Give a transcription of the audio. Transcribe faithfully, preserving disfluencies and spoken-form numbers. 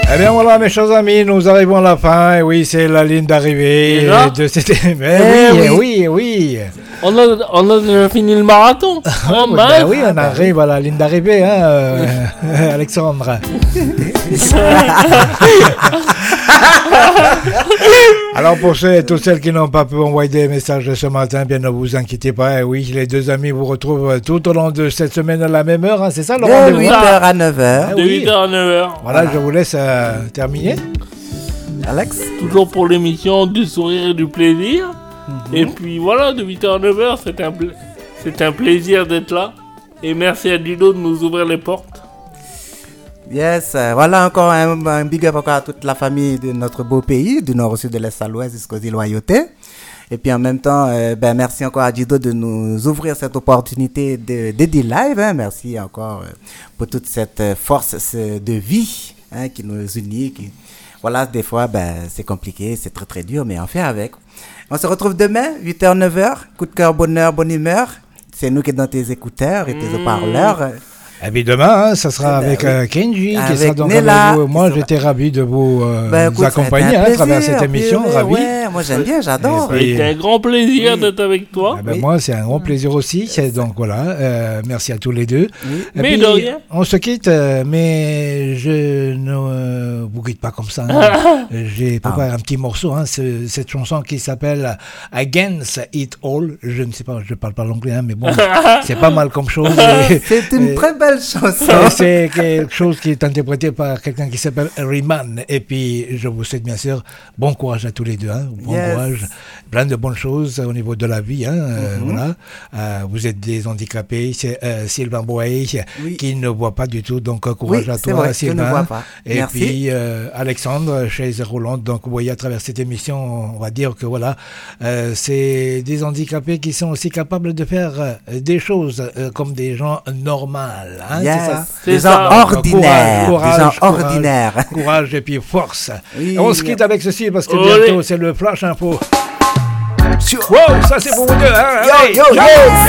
Eh bien voilà mes chers amis, nous arrivons à la fin, et oui c'est la ligne d'arrivée de cette... Mais oui, oui, oui. On a, on a déjà fini le marathon. Oh, ben bah, oui, on arrive à la ligne d'arrivée, hein, euh, Alexandre. Alors pour ceux et toutes celles qui n'ont pas pu envoyer des messages ce matin, bien ne vous inquiétez pas, oui, les deux amis vous retrouvent tout au long de cette semaine à la même heure, hein, c'est ça le rendez-vous? De huit heures à neuf heures. Ah, de oui. huit heures à neuf heures. Voilà, voilà, je vous laisse euh, terminer. Alex? Toujours pour l'émission du sourire et du plaisir. Mm-hmm. Et puis voilà, de huit heures à neuf heures, c'est un, pla- c'est un plaisir d'être là. Et merci à Dido de nous ouvrir les portes. Yes, euh, voilà encore un, un big up encore à toute la famille de notre beau pays, du nord au sud, de l'est à l'ouest jusqu'aux îles Loyauté. Et puis en même temps, euh, ben merci encore à Dido de nous ouvrir cette opportunité de d'Eddie Live. Hein. Merci encore euh, pour toute cette force de vie hein, qui nous unit. Qui... Voilà, des fois, ben c'est compliqué, c'est très très dur, mais on fait avec. On se retrouve demain, huit heures neuf heures. Coup de cœur, bonheur, bonne humeur. C'est nous qui sommes dans tes écouteurs et tes mmh. haut-parleurs. Et puis demain, hein, ça sera ben, avec euh, Kenji avec qui sera donc Nella, avec vous. Moi, j'étais ravi de vous, euh, ben, vous accompagner hein, à travers cette émission. Puis, ravi. Ouais, moi j'aime bien, j'adore. C'est un grand plaisir oui. d'être avec toi. Eh ben, oui. Moi, c'est un grand plaisir aussi. C'est, donc voilà, euh, merci à tous les deux. Oui. Mais puis, de rien. On se quitte, euh, mais je ne euh, vous quitte pas comme ça. Hein. J'ai préparé ah. un petit morceau, hein, c'est, cette chanson qui s'appelle Against It All. Je ne sais pas, je ne parle pas l'anglais, hein, mais bon, c'est pas mal comme chose. Et, c'est une et, très belle chanson. C'est quelque chose qui est interprété par quelqu'un qui s'appelle Riemann. Et puis, je vous souhaite bien sûr bon courage à tous les deux. Hein. Bon yes. courage, plein de bonnes choses au niveau de la vie. Hein. Mm-hmm. Euh, voilà. Euh, vous êtes des handicapés. C'est euh, Sylvain Boyer oui. qui ne voit pas du tout. Donc, courage oui, à toi, vrai, Sylvain. Je ne vois pas. Et Merci. puis, euh, Alexandre, chez Roland. Donc, vous voyez, à travers cette émission, on va dire que voilà, euh, c'est des handicapés qui sont aussi capables de faire euh, des choses euh, comme des gens normales. Hein, yes. C'est ça? C'est des gens ordinaires. Courage, des gens courage, ordinaires. Courage, courage et puis force. Oui, on se quitte avec ceci parce que Olé. bientôt c'est le Flash Info. Wow, ça c'est pour vous deux. Hein? Yo, Allez, yo, yo, yes.